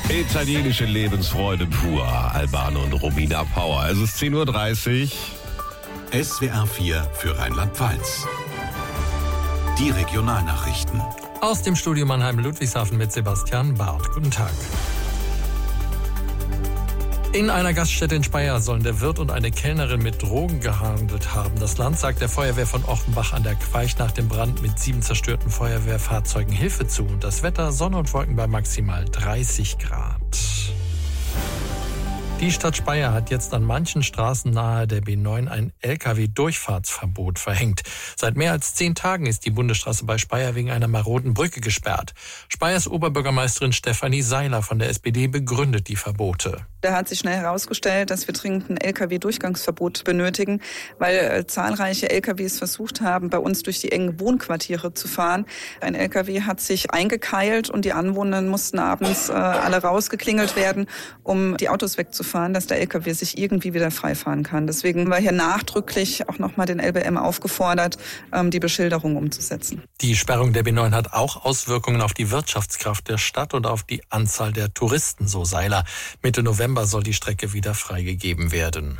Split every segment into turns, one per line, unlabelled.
Italienische Lebensfreude pur. Albano und Romina Power. Es ist 10.30 Uhr.
SWR 4 für Rheinland-Pfalz. Die Regionalnachrichten.
Aus dem Studio Mannheim-Ludwigshafen mit Sebastian Barth. Guten Tag. In einer Gaststätte in Speyer sollen der Wirt und eine Kellnerin mit Drogen gehandelt haben. Das Land sagt der Feuerwehr von Offenbach an der Queich nach dem Brand mit 7 zerstörten Feuerwehrfahrzeugen Hilfe zu. Und das Wetter, Sonne und Wolken bei maximal 30 Grad. Die Stadt Speyer hat jetzt an manchen Straßen nahe der B9 ein Lkw-Durchfahrtsverbot verhängt. Seit mehr als 10 Tagen ist die Bundesstraße bei Speyer wegen einer maroden Brücke gesperrt. Speyers Oberbürgermeisterin Stefanie Seiler von der SPD begründet die Verbote.
Da hat sich schnell herausgestellt, dass wir dringend ein Lkw-Durchgangsverbot benötigen, weil zahlreiche Lkws versucht haben, bei uns durch die engen Wohnquartiere zu fahren. Ein Lkw hat sich eingekeilt und die Anwohner mussten abends alle rausgeklingelt werden, um die Autos wegzufahren, dass der Lkw sich irgendwie wieder freifahren kann. Deswegen haben wir hier nachdrücklich auch nochmal den LBM aufgefordert, die Beschilderung umzusetzen.
Die Sperrung der B9 hat auch Auswirkungen auf die Wirtschaftskraft der Stadt und auf die Anzahl der Touristen, so Seiler. Mitte November soll die Strecke wieder freigegeben werden.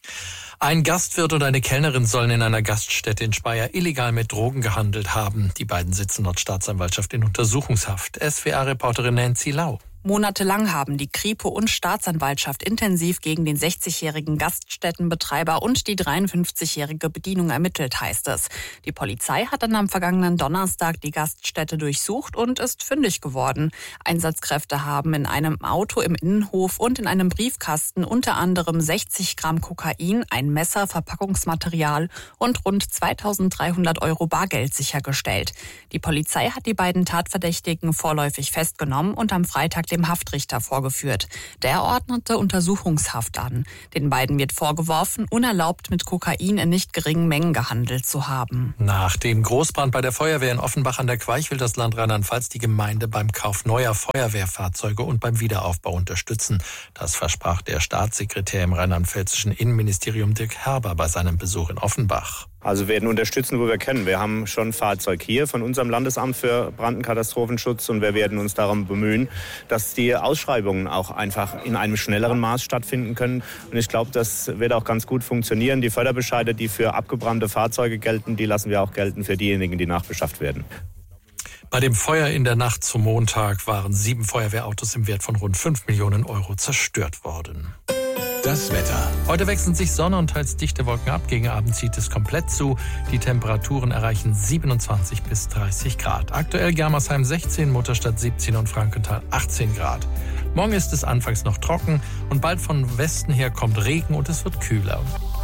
Ein Gastwirt und eine Kellnerin sollen in einer Gaststätte in Speyer illegal mit Drogen gehandelt haben. Die beiden sitzen laut Staatsanwaltschaft in Untersuchungshaft. SWR-Reporterin Nancy Lau.
Monatelang haben die Kripo und Staatsanwaltschaft intensiv gegen den 60-jährigen Gaststättenbetreiber und die 53-jährige Bedienung ermittelt, heißt es. Die Polizei hat dann am vergangenen Donnerstag die Gaststätte durchsucht und ist fündig geworden. Einsatzkräfte haben in einem Auto im Innenhof und in einem Briefkasten unter anderem 60 Gramm Kokain, ein Messer, Verpackungsmaterial und rund 2.300 € Bargeld sichergestellt. Die Polizei hat die beiden Tatverdächtigen vorläufig festgenommen und am Freitag dem Haftrichter vorgeführt. Der ordnete Untersuchungshaft an. Den beiden wird vorgeworfen, unerlaubt mit Kokain in nicht geringen Mengen gehandelt zu haben.
Nach dem Großbrand bei der Feuerwehr in Offenbach an der Queich will das Land Rheinland-Pfalz die Gemeinde beim Kauf neuer Feuerwehrfahrzeuge und beim Wiederaufbau unterstützen. Das versprach der Staatssekretär im rheinland-pfälzischen Innenministerium Dirk Herber bei seinem Besuch in Offenbach.
Also wir werden unterstützen, wo wir können. Wir haben schon ein Fahrzeug hier von unserem Landesamt für Brand- und Katastrophenschutz und wir werden uns darum bemühen, dass die Ausschreibungen auch einfach in einem schnelleren Maß stattfinden können. Und ich glaube, das wird auch ganz gut funktionieren. Die Förderbescheide, die für abgebrannte Fahrzeuge gelten, die lassen wir auch gelten für diejenigen, die nachbeschafft werden.
Bei dem Feuer in der Nacht zum Montag waren 7 Feuerwehrautos im Wert von rund 5 Millionen € zerstört worden.
Das Wetter.
Heute wechseln sich Sonne und teils dichte Wolken ab. Gegen Abend zieht es komplett zu. Die Temperaturen erreichen 27 bis 30 Grad. Aktuell Germersheim 16, Mutterstadt 17 und Frankenthal 18 Grad. Morgen ist es anfangs noch trocken und bald von Westen her kommt Regen und es wird kühler.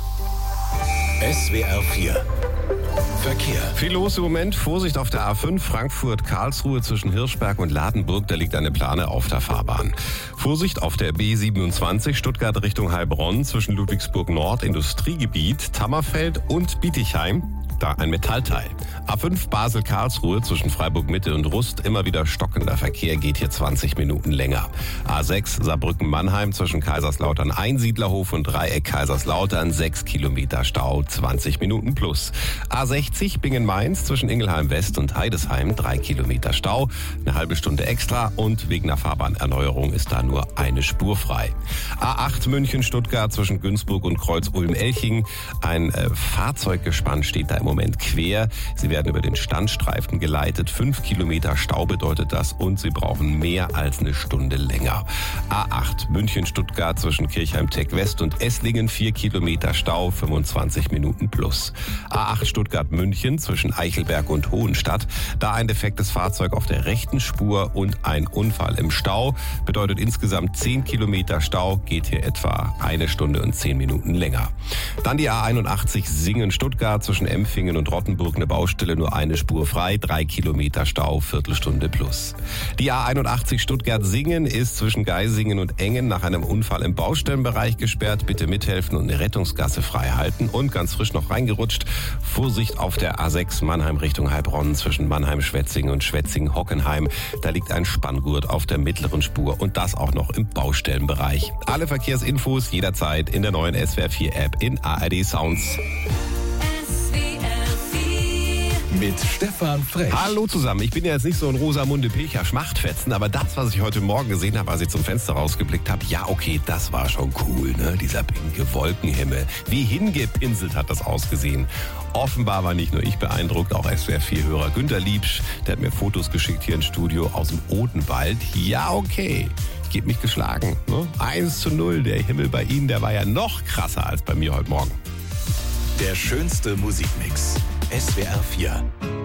SWR 4 Verkehr.
Viel los im Moment. Vorsicht auf der A5 Frankfurt-Karlsruhe zwischen Hirschberg und Ladenburg. Da liegt eine Plane auf der Fahrbahn. Vorsicht auf der B27 Stuttgart Richtung Heilbronn zwischen Ludwigsburg Nord, Industriegebiet, Tammerfeld und Bietigheim. Da ein Metallteil. A5 Basel-Karlsruhe zwischen Freiburg-Mitte und Rust. Immer wieder stockender Verkehr, geht hier 20 Minuten länger. A6 Saarbrücken-Mannheim zwischen Kaiserslautern Einsiedlerhof und Dreieck Kaiserslautern. 6 Kilometer Stau, 20 Minuten plus. A60 Bingen-Mainz zwischen Ingelheim-West und Heidesheim. 3 Kilometer Stau, eine halbe Stunde extra und wegen der Fahrbahnerneuerung ist da nur eine Spur frei. A8 München-Stuttgart zwischen Günzburg und Kreuz-Ulm-Elching. Ein Fahrzeuggespann steht da im Moment quer. Sie werden über den Standstreifen geleitet. 5 Kilometer Stau bedeutet das und Sie brauchen mehr als eine Stunde länger. A8 München-Stuttgart zwischen Kirchheim-Tech-West und Esslingen. 4 Kilometer Stau, 25 Minuten plus. A8 Stuttgart-München zwischen Eichelberg und Hohenstadt. Da ein defektes Fahrzeug auf der rechten Spur und ein Unfall im Stau. Bedeutet insgesamt 10 Kilometer Stau, geht hier etwa 1 Stunde und 10 Minuten länger. Dann die A81 Singen-Stuttgart zwischen Empfingen und Rottenburg eine Baustelle, nur eine Spur frei, 3 Kilometer Stau, Viertelstunde plus. Die A81 Stuttgart-Singen ist zwischen Geisingen und Engen nach einem Unfall im Baustellenbereich gesperrt. Bitte mithelfen und eine Rettungsgasse frei halten. Und ganz frisch noch reingerutscht, Vorsicht auf der A6 Mannheim Richtung Heilbronn zwischen Mannheim-Schwetzingen und Schwetzingen-Hockenheim. Da liegt ein Spanngurt auf der mittleren Spur und das auch noch im Baustellenbereich. Alle Verkehrsinfos jederzeit in der neuen SWR 4 App in ARD Sounds.
mit Stefan Frech.
Hallo zusammen, ich bin ja jetzt nicht so ein Rosamunde Pilcher Schmachtfetzen, aber das, was ich heute Morgen gesehen habe, als ich zum Fenster rausgeblickt habe, ja okay, das war schon cool, ne? Dieser pinke Wolkenhimmel. Wie hingepinselt hat das ausgesehen. Offenbar war nicht nur ich beeindruckt, auch SWR4-Hörer Günter Liebsch, der hat mir Fotos geschickt hier ins Studio aus dem Odenwald. Ja okay, ich gebe mich geschlagen. Ne? 1:0, der Himmel bei Ihnen, der war ja noch krasser als bei mir heute Morgen.
Der schönste Musikmix. SWR 4.